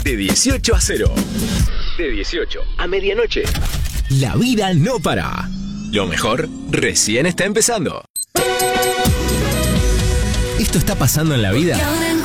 De 18 a 0. De 18 a medianoche. La vida no para. Lo mejor recién está empezando. Esto está pasando en la vida